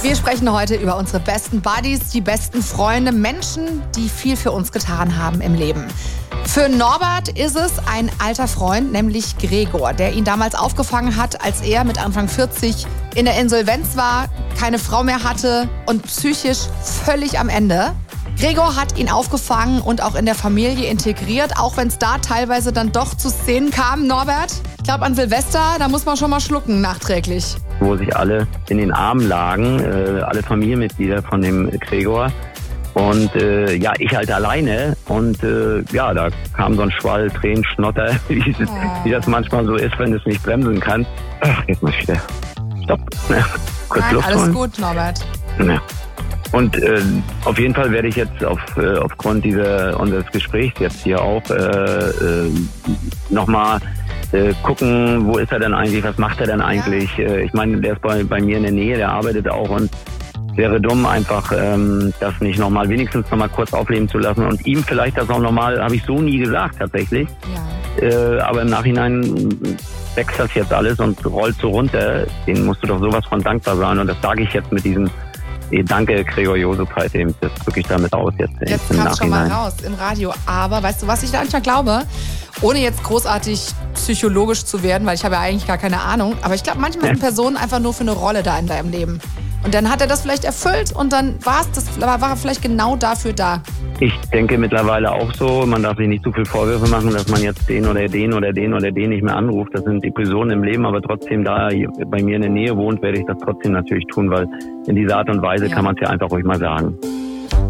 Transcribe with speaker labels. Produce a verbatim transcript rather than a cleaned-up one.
Speaker 1: Wir sprechen heute über unsere besten Buddies, die besten Freunde, Menschen, die viel für uns getan haben im Leben. Für Norbert ist es ein alter Freund, nämlich Gregor, der ihn damals aufgefangen hat, als er mit Anfang vierzig in der Insolvenz war, keine Frau mehr hatte und psychisch völlig am Ende. Gregor hat ihn aufgefangen und auch in der Familie integriert, auch wenn es da teilweise dann doch zu Szenen kam. Norbert, ich glaube an Silvester, da muss man schon mal schlucken nachträglich.
Speaker 2: Wo sich alle in den Armen lagen, äh, alle Familienmitglieder von dem Gregor. Und äh, ja, ich halt alleine. Und äh, ja, da kam so ein Schwall, Tränen, Schnotter, wie, oh. wie das manchmal so ist, wenn du es nicht bremsen kannst. Ach, jetzt muss ich wieder. Stopp. Ja, kurz
Speaker 1: Nein,
Speaker 2: Luft
Speaker 1: alles
Speaker 2: holen.
Speaker 1: gut, Norbert.
Speaker 2: Ja. Und äh, auf jeden Fall werde ich jetzt auf, äh, aufgrund dieser, unseres Gesprächs jetzt hier auch äh, äh, nochmal äh, gucken, wo ist er denn eigentlich, was macht er denn eigentlich? Ja. Äh, ich meine, der ist bei, bei mir in der Nähe, der arbeitet auch und wäre dumm, einfach ähm, das nicht nochmal, wenigstens nochmal kurz aufleben zu lassen und ihm vielleicht das auch nochmal, habe ich so nie gesagt tatsächlich. Ja. Äh, aber im Nachhinein wächst das jetzt alles und rollt so runter. Denen musst du doch sowas von dankbar sein und das sage ich jetzt mit diesem Danke, Gregor Josef, halt eben, das drücke ich damit aus jetzt.
Speaker 1: Jetzt kam es schon mal raus im Radio. Aber weißt du, was ich da manchmal glaube? Ohne jetzt großartig psychologisch zu werden, weil ich habe ja eigentlich gar keine Ahnung. Aber ich glaube, manchmal sind Personen einfach nur für eine Rolle da in deinem Leben. Und dann hat er das vielleicht erfüllt und dann war es das, war er vielleicht genau dafür da.
Speaker 2: Ich denke mittlerweile auch so, man darf sich nicht zu viel Vorwürfe machen, dass man jetzt den oder den oder den oder den nicht mehr anruft. Das sind die Personen im Leben, aber trotzdem, da er bei mir in der Nähe wohnt, werde ich das trotzdem natürlich tun, weil in dieser Art und Weise ja. kann man es ja einfach ruhig mal sagen.